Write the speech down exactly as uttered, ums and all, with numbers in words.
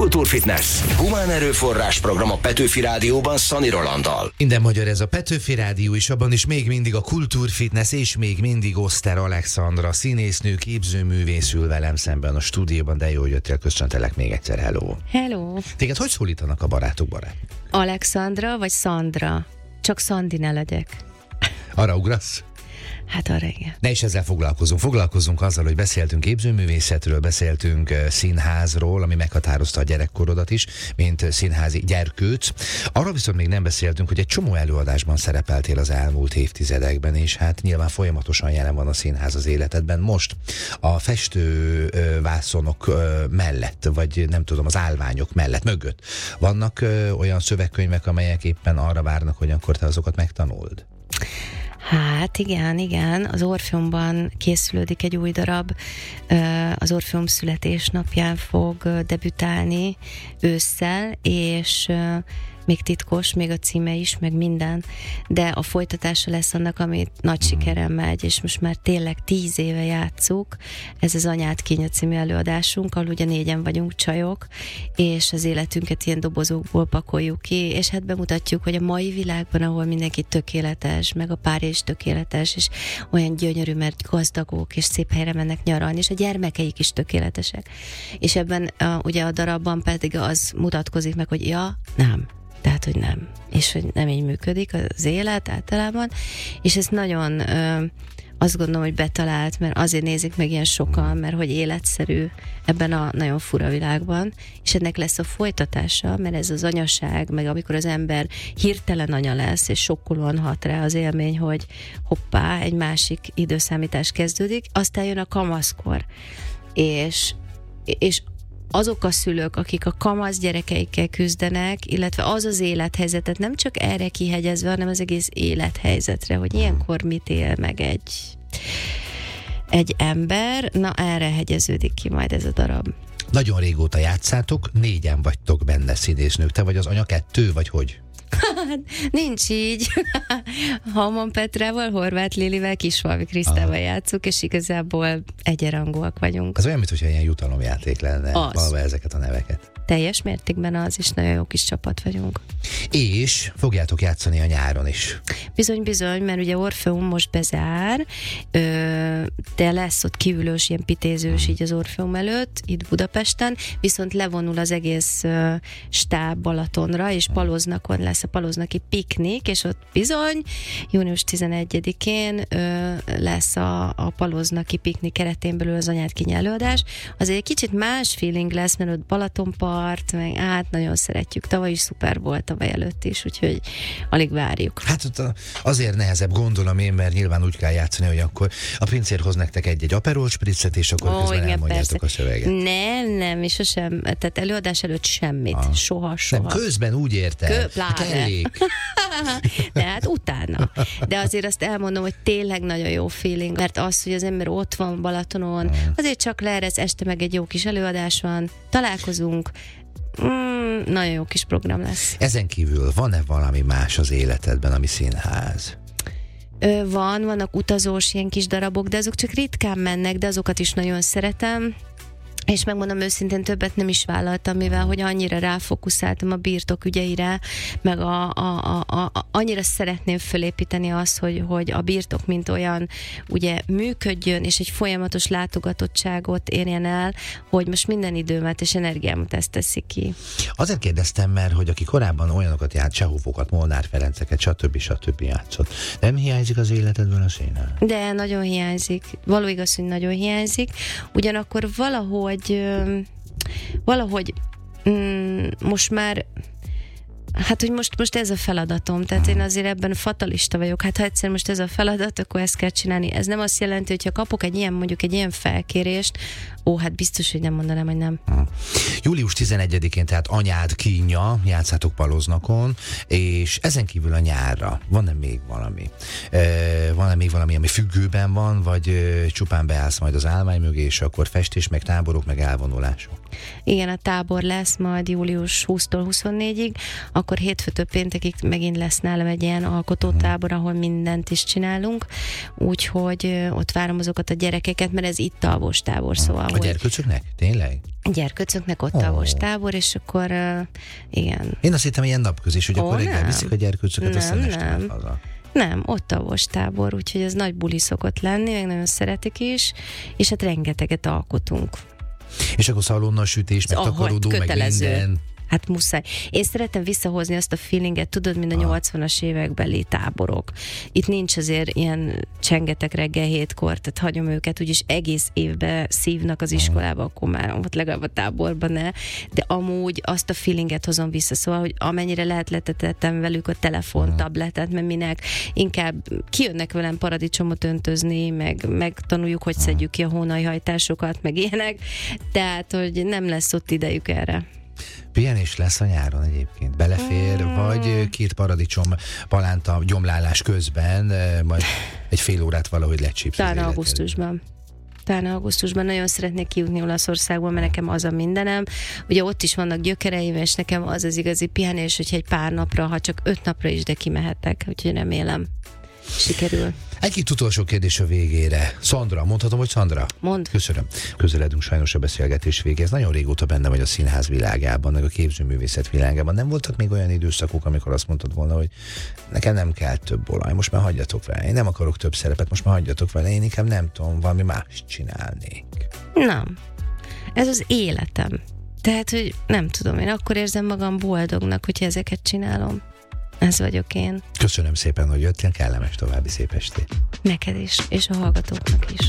Kultúrfitness. Humán erőforrás program a Petőfi Rádióban Szani Rolanddal. Minden magyar, ez a Petőfi Rádió, és abban is még mindig a Kultúrfitness, és még mindig Oszter Alexandra, színésznő, képzőművész ül velem szemben a stúdióban, de jól jöttél, köszöntelek még egyszer, hello. Hello. Téged hogy szólítanak a barátok, barát? Alexandra vagy Szandra? Csak Szandi ne legyek. Arra ugrasz? Hát arra igen. Ne is ezzel foglalkozunk. Foglalkozunk azzal, hogy beszéltünk képzőművészetről, beszéltünk színházról, ami meghatározta a gyerekkorodat is, mint színházi gyerkőc. Arról viszont még nem beszéltünk, hogy egy csomó előadásban szerepeltél az elmúlt évtizedekben, és hát nyilván folyamatosan jelen van a színház az életedben. Most a festő vászonok mellett, vagy nem tudom, az állványok mellett, mögött vannak olyan szövegkönyvek, amelyek éppen arra várnak, hogy akkor te azokat megtanuld? Hát igen, igen. Az Orfeumban készülődik egy új darab. Az Orfeum születésnapján fog debütálni ősszel, és még titkos, még a címe is, meg minden, de a folytatása lesz annak, amit nagy sikeren megy, és most már tényleg tíz éve játsszuk. Ez az Anyád kínja című előadásunk, ahol ugye négyen vagyunk csajok, és az életünket ilyen dobozokból pakoljuk ki, és hát bemutatjuk, hogy a mai világban, ahol mindenki tökéletes, meg a párja is tökéletes, és olyan gyönyörű, mert gazdagok, és szép helyre mennek nyaralni, és a gyermekeik is tökéletesek. És ebben a, ugye a darabban pedig az mutatkozik meg, hogy ja, nem. Tehát, hogy nem. És hogy nem így működik az élet általában. És ez nagyon ö, azt gondolom, hogy betalált, mert azért nézik meg ilyen sokan, mert hogy életszerű ebben a nagyon fura világban. És ennek lesz a folytatása, mert ez az anyaság, meg amikor az ember hirtelen anya lesz, és sokkolóan hat rá az élmény, hogy hoppá, egy másik időszámítás kezdődik, aztán jön a kamaszkor. És, és azok a szülők, akik a kamasz gyerekeikkel küzdenek, illetve az az élethelyzetet nem csak erre kihegyezve, hanem az egész élethelyzetre, hogy ilyenkor mit él meg egy, egy ember, na erre hegyeződik ki majd ez a darab. Nagyon régóta játszátok, négyen vagytok benne színésznők, te vagy az anya kettő, vagy hogy? Nincs így. Halmon Petrával, Horváth Lilivel, Kisfalvi Krisztával játszunk, és igazából egyenrangúak vagyunk. Az olyan, mintha ilyen jutalomjáték lenne, valahol ezeket a neveket. Teljes mértékben az is, nagyon jó kis csapat vagyunk. És fogjátok játszani a nyáron is. Bizony, bizony, mert ugye Orfeum most bezár, de lesz ott kívülős, ilyen pitézős így az Orfeum előtt, itt Budapesten, viszont levonul az egész stáb Balatonra, és Paloznakon lesz a paloznaki piknik, és ott bizony június tizenegyedikén lesz a, a paloznaki piknik keretén belül az Anyád kínja előadás. Azért egy kicsit más feeling lesz, mert ott Balatonpart, meg hát nagyon szeretjük. Tavaly is szuper volt, tavaly előtt is, úgyhogy alig várjuk. Hát ott azért nehezebb, gondolom én, mert nyilván úgy kell játszani, hogy akkor a pincér hoz nektek egy-egy Aperol spritzet, és akkor Ó, közben igen, elmondjátok persze. a szöveget. Nem, nem, és sosem, tehát előadás előtt semmit. Ah. Soha, soha. Nem, közben úgy érte. Kö, de hát utána. De azért azt elmondom, hogy tényleg nagyon jó feeling, mert az, hogy az ember ott van Balatonon, azért csak leeresz, este meg egy jó kis előadás van, találkozunk, mm, nagyon jó kis program lesz. Ezen kívül van-e valami más az életedben, ami színház? Ö, van, vannak utazós ilyen kis darabok, de azok csak ritkán mennek, de azokat is nagyon szeretem. És megmondom őszintén, többet nem is vállaltam, mivel hogy annyira ráfokuszáltam a birtok ügyeire, meg a, a, a, a, annyira szeretném fölépíteni azt, hogy, hogy a birtok mint olyan ugye működjön, és egy folyamatos látogatottságot érjen el, hogy most minden időmet és energiámat ezt teszi ki. Azért kérdeztem, mert hogy aki korábban olyanokat járt, Csehovokat, Molnár Ferenceket, stb. stb. Játszott. Nem hiányzik az életedből a színház? De nagyon hiányzik. Való igaz, hogy nagyon hiányzik. Ugyanakkor valahogy hogy valahogy mm, most már hát, hogy most, most ez a feladatom, tehát én azért ebben fatalista vagyok, hát ha egyszer most ez a feladat, akkor ezt kell csinálni. Ez nem azt jelenti, hogyha kapok egy ilyen, mondjuk egy ilyen felkérést, ó, hát biztos, hogy nem mondanám, hogy nem. Hmm. július tizenegyedikén, tehát Anyád kínja, játszátok Paloznakon, és ezen kívül a nyárra van-e még valami? E, van-e még valami, ami függőben van, vagy e, csupán beállsz majd az állvány mögé, és akkor festés, meg táborok, meg elvonulások? Igen, a tábor lesz majd július huszadikától huszonnégyig, akkor akkor hétfőtől péntekig megint lesz nálam egy ilyen alkotótábor, ahol mindent is csinálunk, úgyhogy ott várom azokat a gyerekeket, mert ez itt alvostábor, szóval. A gyerkőcöknek? Tényleg? A gyerkőcöknek ott oh. alvostábor, és akkor uh, igen. Én azt hittem, ilyen napközis, hogy oh, akkor reggel viszik a gyerkőcöket, aztán nem. haza. Nem, ott alvostábor, úgyhogy ez nagy buli szokott lenni, meg nagyon szeretik is, és hát rengeteget alkotunk. És akkor szalonna sütés, meg takarodó, meg minden. Hát muszáj. Én szeretem visszahozni azt a feelinget, tudod, mint a nyolcvanas évekbeli táborok. Itt nincs azért ilyen csengetek reggel hétkor, tehát hagyom őket, úgyis egész évben szívnak az iskolába, akkor már ott legalább a táborban ne, de amúgy azt a feelinget hozom vissza, szóval, hogy amennyire lehet letetettem velük a telefon, tabletet, mert minek inkább kijönnek velem paradicsomot öntözni, meg, meg tanuljuk, hogy szedjük ki a hónajhajtásokat, meg ilyenek, tehát, hogy nem lesz ott idejük erre. Pihenés lesz a nyáron egyébként. Belefér, mm. vagy két paradicsom palánta gyomlálás közben, majd egy fél órát valahogy lecsípsz. Talán augusztusban. Talán augusztusban nagyon szeretnék kijutni Olaszországba, mert nekem az a mindenem. Ugye ott is vannak gyökereim, és nekem az az igazi pihenés, hogyha egy pár napra, ha csak öt napra is, de kimehetek. Úgyhogy remélem, sikerül. Egy-két utolsó kérdés a végére. Szandra, mondhatom, hogy Szandra? Mond. Köszönöm. Közeledünk sajnos a beszélgetés végéhez. Nagyon régóta benne vagy a színház világában, meg a képzőművészet világában. Nem voltak még olyan időszakok, amikor azt mondtad volna, hogy nekem nem kell több olaj, most már hagyjatok vele. Én nem akarok több szerepet, most már hagyjatok vele. Én inkább nem tudom, valami más csinálnék. Nem. Ez az életem. Tehát, hogy nem tudom, én akkor érzem magam boldognak, hogyha ezeket csinálom. Ez vagyok én. Köszönöm szépen, hogy jöttél, kellemes további szép estét. Neked is, és a hallgatóknak is.